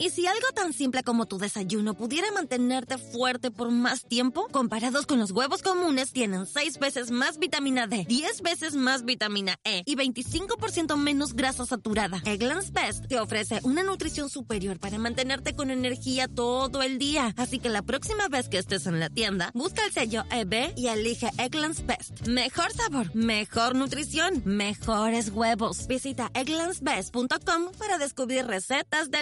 ¿Y si algo tan simple como tu desayuno pudiera mantenerte fuerte por más tiempo? Comparados con los huevos comunes, tienen 6 veces más vitamina D, 10 veces más vitamina E y 25% menos grasa saturada. Eggland's Best te ofrece una nutrición superior para mantenerte con energía todo el día. Así que la próxima vez que estés en la tienda, busca el sello EB y elige Eggland's Best. Mejor sabor, mejor nutrición, mejores huevos. Visita egglandsbest.com para descubrir recetas de